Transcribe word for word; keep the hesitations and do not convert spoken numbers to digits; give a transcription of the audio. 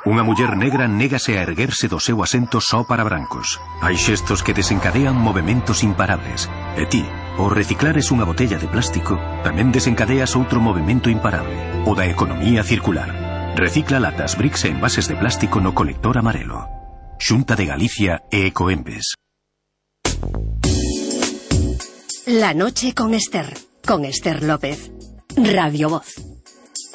Unha muller negra négase a erguerse do seu asento só para brancos. Hai xestos que desencadean movementos imparables. E ti, ao reciclares unha botella de plástico, tamén desencadeas outro movimento imparable, o da economía circular. Recicla latas, bricks e envases de plástico no colector amarelo. Xunta de Galicia e Ecoembes. La noche con Esther, con Esther López. Radio Voz.